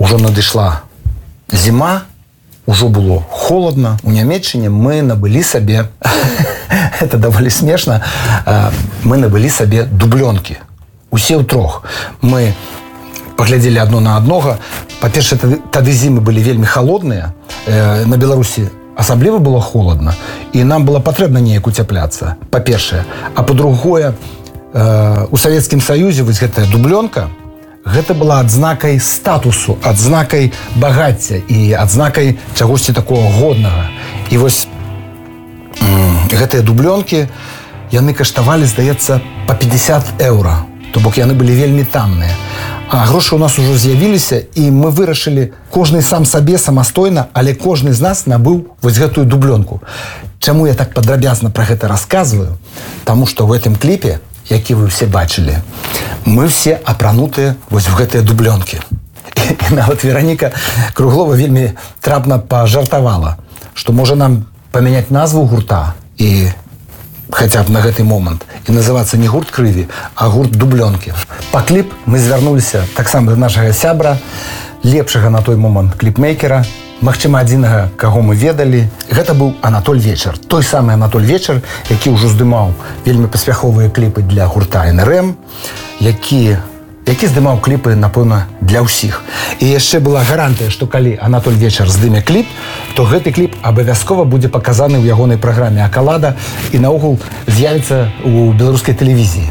Ужо надышла зіма, ужо было холодна. У Нямецчыне мы набылі сабе, это даволі смешна, мы набылі сабе дублёнкі. Усе ўтрох. Мы паглядзелі адно на аднога. Па-першае, тады зімы былі вельмі халодныя. На Беларусі асабліва было холодна, і нам было патрэбна неяк уцяпляцца, па-першае. А па-другое, у Савецкім Саюзе вось гэтая дублёнка, гэта была адзнакай статусу, адзнакай багацця і адзнакай чагосьці такого годнага. І вось гэтыя дублёнкі, яны каштавалі, здаецца, па 50 еўра. То бок яны былі вельмі танныя. А грошы ў нас ужо з'явіліся, і мы вырашылі кожны сам сабе самастойна, але кожны з нас набыў вось гэтую дублёнку. Чаму я так падрабязна пра гэта расказваю? Таму што ў гэтым кліпе, які вы ўсе бачылі, мы все апранутыя вось в гэтыя дублёнкі. І нават Вераніка Круглова вельмі трапна пажартавала, што можа нам памяняць назву гурта і хотя б на гэты момант і называцца не гурт крыві, а гурт дублёнкі. Па кліп мы звярнуліся таксама да нашага сябра, лепшага на той момант кліпмейкера, магчыма, адзінага, каго мы ведалі. Гэта быў Анатоль Вечар. Той самы Анатоль Вечар, які ўжо здымаў вельмі паспяховыя кліпы для гурта НРМ, які здымаў кліпы, напэўна, для ўсіх. І яшчэ была гарантыя, што калі Анатоль Вечар здыме кліп, то гэты кліп абавязкова будзе паказаны ў ягонай праграме «Акалада» і наогул з'явіцца ў беларускай тэлевізіі.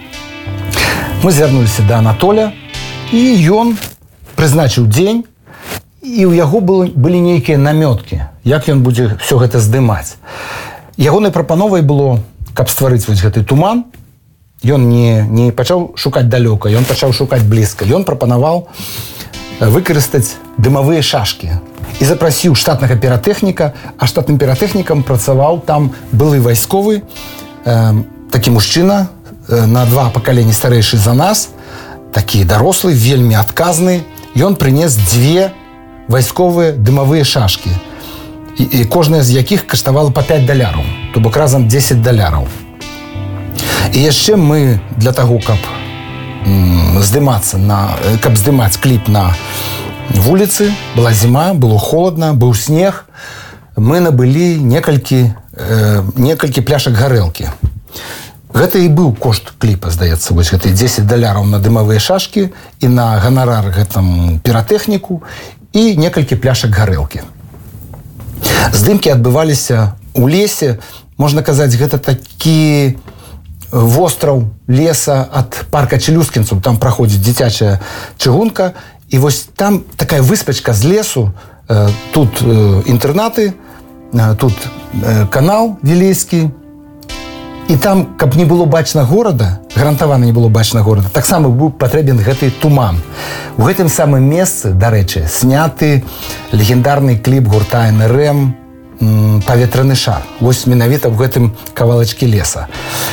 Мы звярнуліся да Анатоля, і ён прызначыў дзень, і ў яго былі нейкія намёткі, як ён будзе ўсё гэта здымаць. Ягонай прапановай было, каб стварыць вось гэты туман. Ён не пачаў шукаць далёка, ён пачаў шукаць блізка. Ён прапанаваў выкарыстаць дымавыя шашкі і запрасіў штатнага піратэхніка, а штатным піратэхнікам працаваў там былы вайсковы, такі мужчына, на 2 пакаленні старэйшы за нас, такі дарослы, вельмі адказны. Ён прынес 2 вайсковыя дымавыя шашкі, і кожная з якіх каштавала па $5, то бок разам $10. І яшчэ мы для таго, каб здымаць кліп на вуліцы, была зіма, было холодна, быў снег, мы набылі некалькі пляшак гарэлкі. Гэта і быў кошт кліпа, здаецца, вось гэты $10 на дымавыя шашкі і на ганарар гэтаму піратэхніку і некалькі пляшак гарэлкі. Здымкі адбываліся ў лесе, можна казаць, гэта такі востраў леса ад парка Челюскінцаў, там праходзіць дзіцячая чыгунка, і вось там такая выспачка з лесу, тут інтэрнаты, тут канал вілейскі, і там, каб не было бачна горада, гарантавана не было бачна горада, таксама быў патрэбен гэты туман. У гэтым самым месцы, дарэчы, сняты легендарны кліп гурта НРМ «Паветраны шар». Вось менавіта ў гэтым кавалачкі леса.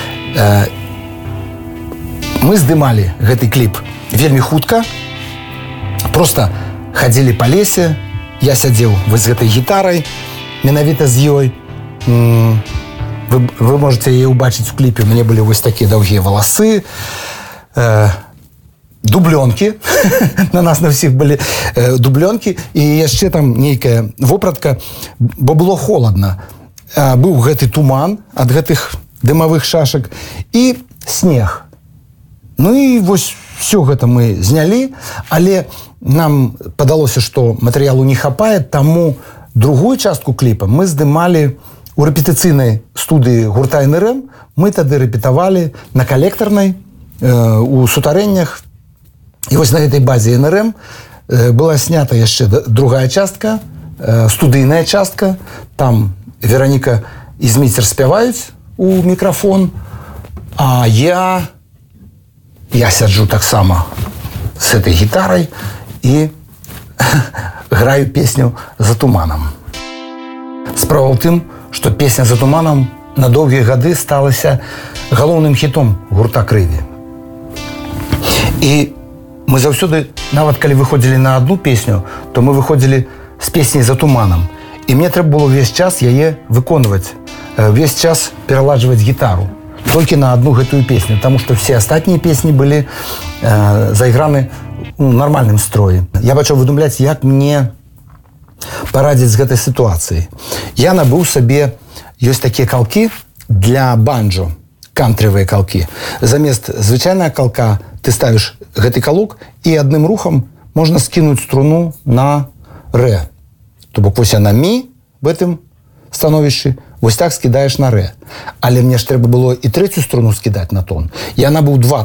Мы здымалі гэты кліп вельмі хутка, просто хадзілі па лесе, я сядзеў вось з гэтай гітарай, менавіта з ёй. Вы можете яе ўбачыць у кліпе, у мяне былі вось такія даўгія валасы, дублёнкі, на нас на ўсіх былі дублёнкі, і яшчэ там нейкая вопратка, бо было холодна. Быў гэты туман ад гэтых дымавых шашак і снег. Ну і вось все гэта мы знялі, але нам падалося, што матэрыялу не хапае, таму другую частку кліпа мы здымалі у рэпетыцыйнай студыі гурта НРМ. Мы тады рэпетавалі на калектарнай, у сутарэннях. І вось на гэтай базе НРМ была снята яшчэ другая частка, студыйная частка. Там Вераніка і Зміцер спяваюць у мікрафон, а я сяджу таксама з этой гітарай і граю песню «За туманам». Справа ў тым, што песня «За туманам» на доўгія гады сталася галоўным хітом гурта «Крыві». І мы заўсёды, нават калі выходзілі на одну песню, то мы выходзілі з песняй «За туманам». І мне трэба было ўвесь час яе выконваць, ўвесь час пераладжваць гітару. Толькі на одну гэтую песню, таму што все астатнія песні былі зайграны нармальным строі. Я пачаў выдумляць, як мне парадзіць з гэтай сітуацыяй. Я набыў сабе, ёсць такія калкі для банджо, кантрывыя калкі. Замест звычайная калка ты ставіш гэты калок і адным рухам можна скінуць струну на рэ. То бок вось яна мі в гэтым становішчы, вось так скідаеш на рэ. Але мне ж трэба было і трэцюю струну скідаць на тон. Я набыў 2